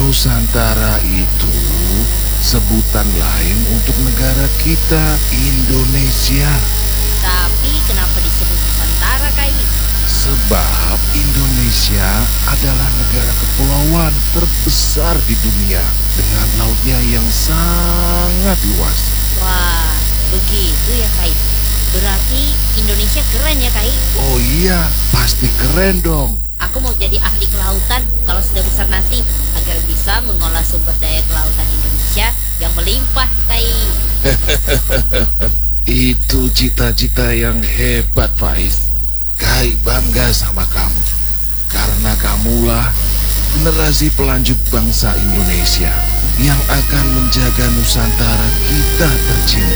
Nusantara itu sebutan lain untuk negara kita, Indonesia. Tapi kenapa disebut Nusantara, Kai? Sebab Indonesia adalah negara kepulauan terbesar di dunia dengan lautnya yang sangat luas. Wah, begitu ya, Kai. Berarti Indonesia keren ya, Kai? Oh iya, pasti keren dong. Aku mau jadi ahli kelautan kalau sudah besar nanti agar bisa mengolah sumber daya kelautan Indonesia yang melimpah, Kai. Itu cita-cita yang hebat, Faiz. Kai bangga sama kamu. Karena kamulah generasi pelanjut bangsa Indonesia yang akan menjaga Nusantara kita tercinta.